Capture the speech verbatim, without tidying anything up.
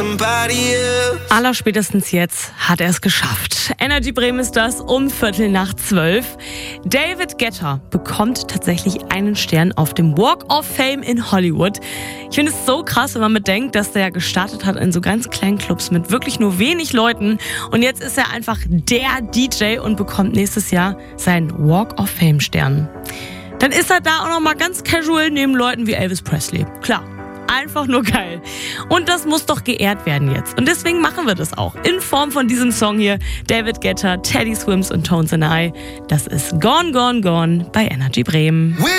Allerspätestens jetzt hat er es geschafft. Energy Bremen ist das um Viertel nach zwölf. David Guetta bekommt tatsächlich einen Stern auf dem Walk of Fame in Hollywood. Ich finde es so krass, wenn man bedenkt, dass der gestartet hat in so ganz kleinen Clubs mit wirklich nur wenig Leuten. Und jetzt ist er einfach der D J und bekommt nächstes Jahr seinen Walk of Fame Stern. Dann ist er da auch nochmal ganz casual neben Leuten wie Elvis Presley. Klar. Einfach nur geil. Und das muss doch geehrt werden jetzt. Und deswegen machen wir das auch. In Form von diesem Song hier. David Guetta, Teddy Swims und Tones and I. Das ist Gone, Gone, Gone bei Energy Bremen.